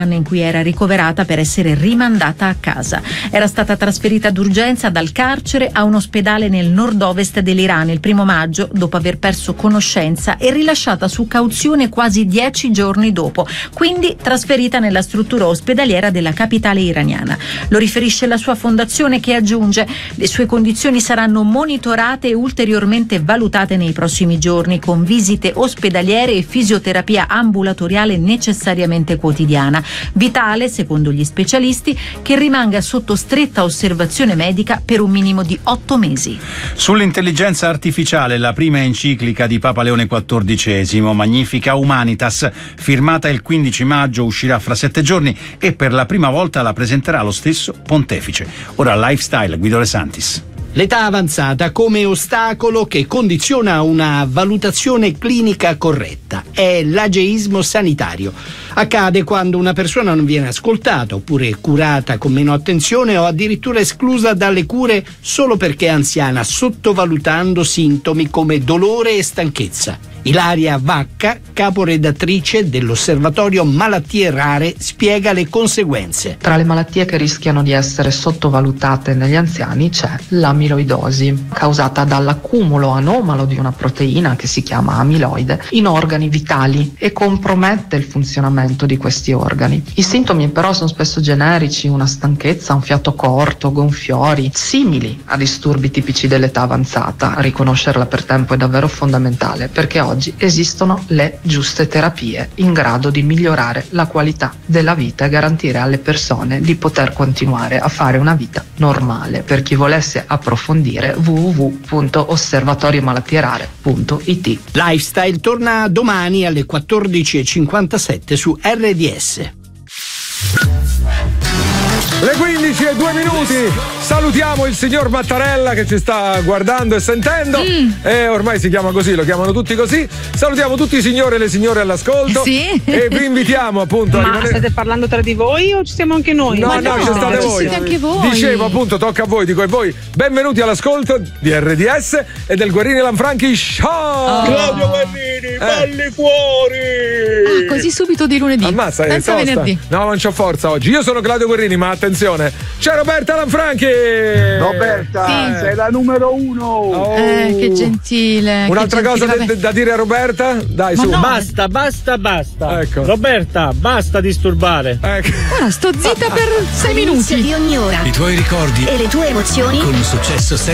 in cui era ricoverata per essere rimandata a casa. Era stata trasferita d'urgenza dal carcere a un ospedale nel nord-ovest dell'Iran il 1 maggio dopo aver perso conoscenza e rilasciata su cauzione quasi 10 giorni dopo, quindi trasferita nella struttura ospedaliera della capitale iraniana. Lo riferisce la sua fondazione, che aggiunge: le sue condizioni saranno monitorate e ulteriormente valutate nei prossimi giorni con visite ospedaliere e fisioterapia ambulatoriale necessariamente quotidiana. Vitale, secondo gli specialisti, che rimanga sotto stretta osservazione medica per un minimo di 8 mesi. Sull'intelligenza artificiale, la prima enciclica di Papa Leone XIV, Magnifica Humanitas, firmata il 15 maggio, uscirà fra 7 giorni e per la prima volta la presenterà lo stesso pontefice. Ora Lifestyle, Guido De Santis. L'età avanzata come ostacolo che condiziona una valutazione clinica corretta. È l'ageismo sanitario. Accade quando una persona non viene ascoltata oppure curata con meno attenzione o addirittura esclusa dalle cure solo perché è anziana, sottovalutando sintomi come dolore e stanchezza. Ilaria Vacca, caporedattrice dell'Osservatorio Malattie Rare, spiega le conseguenze. Tra le malattie che rischiano di essere sottovalutate negli anziani c'è l'amiloidosi, causata dall'accumulo anomalo di una proteina che si chiama amiloide in organi vitali e compromette il funzionamento di questi organi. I sintomi però sono spesso generici: una stanchezza, un fiato corto, gonfiori, simili a disturbi tipici dell'età avanzata. Riconoscerla per tempo è davvero fondamentale, perché oggi esistono le giuste terapie in grado di migliorare la qualità della vita e garantire alle persone di poter continuare a fare una vita normale. Per chi volesse approfondire, www.osservatoriomalatierare.it. Lifestyle torna domani alle 14:57 su RDS. Le 15:02. Salutiamo il signor Mattarella che ci sta guardando e sentendo. E ormai si chiama così, lo chiamano tutti così. Salutiamo tutti i signori e le signore all'ascolto. Sì. E vi invitiamo appunto a rimanere. State parlando tra di voi o ci siamo anche noi? No, ci state voi. Siete anche voi. Dicevo appunto, tocca a voi, dico, e voi benvenuti all'ascolto di RDS e del Guerrini Lanfranchi Show. Claudio Guerrini, balli fuori! Così subito di lunedì. Ammazza, pensa venerdì. No, non c'ho forza oggi. Io sono Claudio Guerrini, ma attenzione, c'è Roberta Lanfranchi. Roberta, Sì. sei la numero 1. Che gentile. Un'altra che cosa gentile, da dire a Roberta? Dai, Ma su. no. Basta. Ecco. Roberta, basta disturbare. Ecco. Guarda, sto zitta per 6 minuti. Di ogni ora. I tuoi ricordi E le tue emozioni. con un successo